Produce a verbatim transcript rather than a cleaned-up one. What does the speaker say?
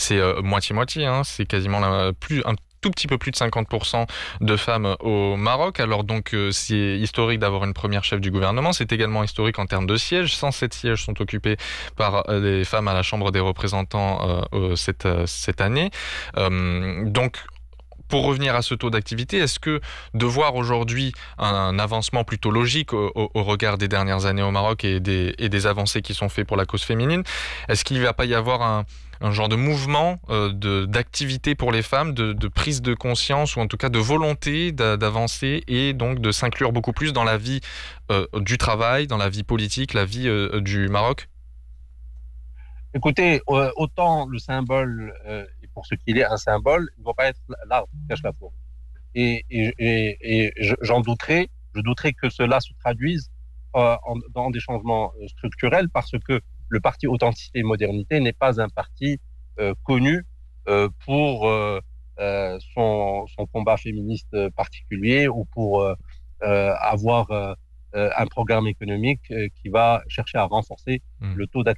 c'est euh, moitié-moitié, hein, c'est quasiment la, plus, un tout petit peu plus de cinquante pour cent de femmes au Maroc. Alors donc euh, c'est historique d'avoir une première chef du gouvernement, c'est également historique en termes de sièges. cent sept sièges sont occupés par euh, les femmes à la Chambre des représentants euh, cette, euh, cette année. Euh, donc pour revenir à ce taux d'activité, est-ce que de voir aujourd'hui un avancement plutôt logique au, au, au regard des dernières années au Maroc et des, et des avancées qui sont faites pour la cause féminine, est-ce qu'il ne va pas y avoir un, un genre de mouvement euh, de, d'activité pour les femmes, de, de prise de conscience ou en tout cas de volonté d'avancer et donc de s'inclure beaucoup plus dans la vie euh, du travail, dans la vie politique, la vie euh, du Maroc? Écoutez, euh, autant le symbole, euh, et pour ce qu'il est un symbole, il ne va pas être l'arbre qui cache la forêt. Et, et, et, et je- j'en douterais, je douterais que cela se traduise euh, en- dans des changements euh, structurels parce que le parti Authenticité et Modernité n'est pas un parti euh, connu euh, pour euh, euh, son, son combat féministe particulier ou pour euh, euh, avoir euh, euh, un programme économique euh, qui va chercher à renforcer Hmm. le taux d'activité